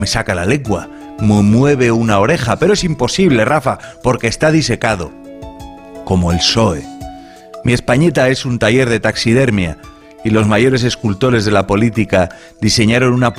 me saca la lengua, me mueve una oreja, pero es imposible, Rafa, porque está disecado, como el PSOE. Mi Españita es un taller de taxidermia y los mayores escultores de la política diseñaron una